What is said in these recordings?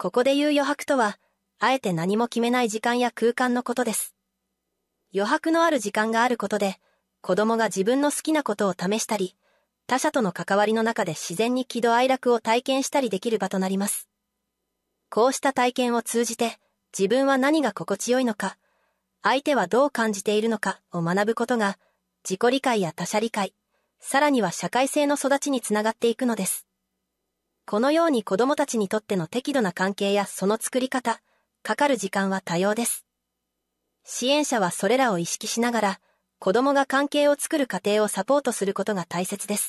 ここで言う余白とは、あえて何も決めない時間や空間のことです。余白のある時間があることで、子供が自分の好きなことを試したり、他者との関わりの中で自然に喜怒哀楽を体験したりできる場となります。こうした体験を通じて、自分は何が心地よいのか、相手はどう感じているのかを学ぶことが、自己理解や他者理解、さらには社会性の育ちにつながっていくのです。このように子供たちにとっての適度な関係やその作り方、かかる時間は多様です。支援者はそれらを意識しながら、子供が関係を作る過程をサポートすることが大切です。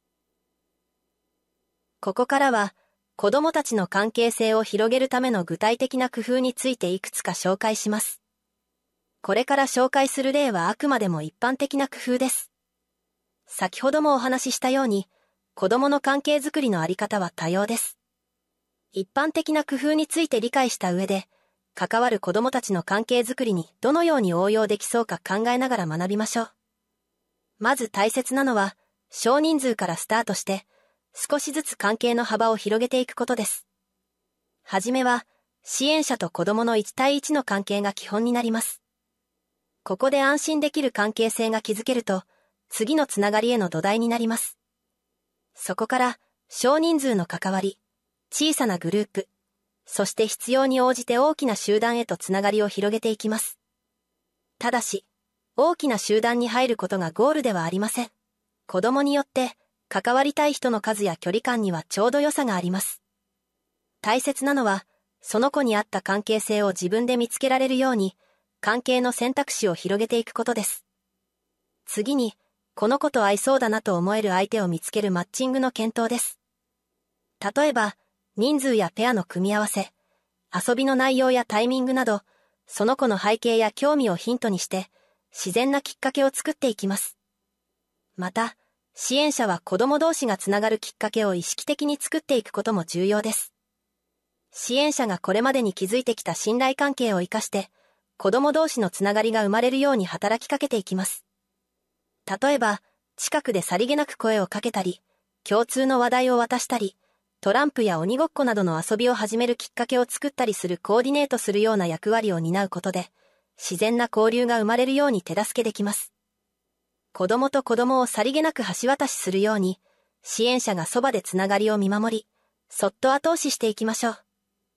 ここからは、子供たちの関係性を広げるための具体的な工夫についていくつか紹介します。これから紹介する例はあくまでも一般的な工夫です。先ほどもお話ししたように、子供の関係づくりのあり方は多様です。一般的な工夫について理解した上で、関わる子供たちの関係づくりにどのように応用できそうか考えながら学びましょう。まず大切なのは、少人数からスタートして、少しずつ関係の幅を広げていくことです。はじめは、支援者と子供の1対1の関係が基本になります。ここで安心できる関係性が築けると、次のつながりへの土台になります。そこから、少人数の関わり、小さなグループ、そして必要に応じて大きな集団へとつながりを広げていきます。ただし、大きな集団に入ることがゴールではありません。子供によって、関わりたい人の数や距離感にはちょうど良さがあります。大切なのは、その子に合った関係性を自分で見つけられるように、関係の選択肢を広げていくことです。次に、この子と合いそうだなと思える相手を見つけるマッチングの検討です。例えば、人数やペアの組み合わせ、遊びの内容やタイミングなど、その子の背景や興味をヒントにして、自然なきっかけを作っていきます。また、支援者は子供同士がつながるきっかけを意識的に作っていくことも重要です。支援者がこれまでに築いてきた信頼関係を生かして、子供同士のつながりが生まれるように働きかけていきます。例えば、近くでさりげなく声をかけたり、共通の話題を渡したり、トランプや鬼ごっこなどの遊びを始めるきっかけを作ったりするコーディネートするような役割を担うことで、自然な交流が生まれるように手助けできます。子供と子供をさりげなく橋渡しするように、支援者がそばでつながりを見守り、そっと後押ししていきましょう。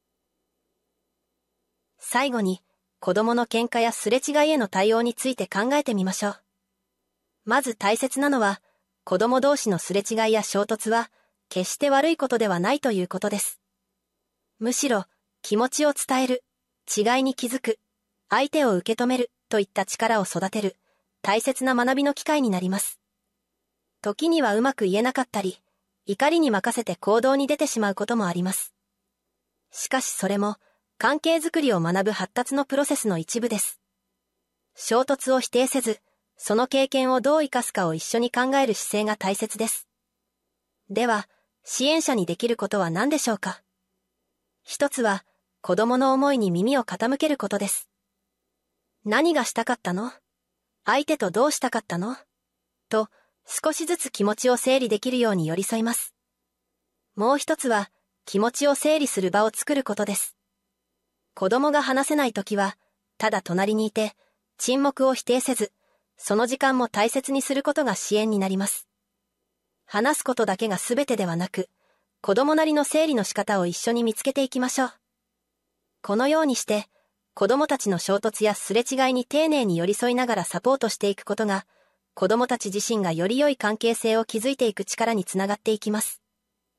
最後に、子供の喧嘩やすれ違いへの対応について考えてみましょう。まず大切なのは、子供同士のすれ違いや衝突は、決して悪いことではないということです。むしろ、気持ちを伝える、違いに気づく、相手を受け止めるといった力を育てる、大切な学びの機会になります。時にはうまく言えなかったり、怒りに任せて行動に出てしまうこともあります。しかしそれも、関係づくりを学ぶ発達のプロセスの一部です。衝突を否定せず、その経験をどう生かすかを一緒に考える姿勢が大切です。では、支援者にできることは何でしょうか？一つは、子供の思いに耳を傾けることです。何がしたかったの？相手とどうしたかったの？と、少しずつ気持ちを整理できるように寄り添います。もう一つは、気持ちを整理する場を作ることです。子供が話せないときは、ただ隣にいて、沈黙を否定せず、その時間も大切にすることが支援になります。話すことだけが全てではなく、子供なりの整理の仕方を一緒に見つけていきましょう。このようにして、子供たちの衝突やすれ違いに丁寧に寄り添いながらサポートしていくことが、子供たち自身がより良い関係性を築いていく力につながっていきます。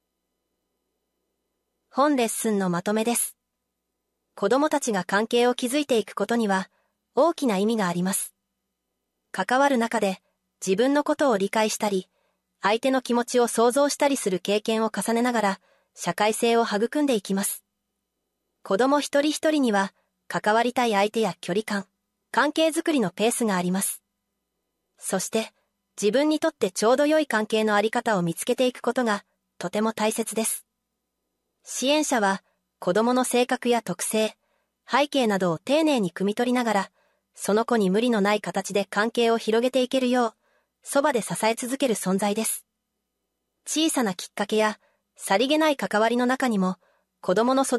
本レッスンのまとめです。子供たちが関係を築いていくことには、大きな意味があります。関わる中で、自分のことを理解したり、相手の気持ちを想像したりする経験を重ねながら、社会性を育んでいきます。子供一人一人には、関わりたい相手や距離感、関係づくりのペースがあります。そして、自分にとってちょうど良い関係のあり方を見つけていくことが、とても大切です。支援者は、子供の性格や特性、背景などを丁寧に汲み取りながら、その子に無理のない形で関係を広げていけるよう、そばで支え続ける存在です。小さなきっかけや、さりげない関わりの中にも、子供の育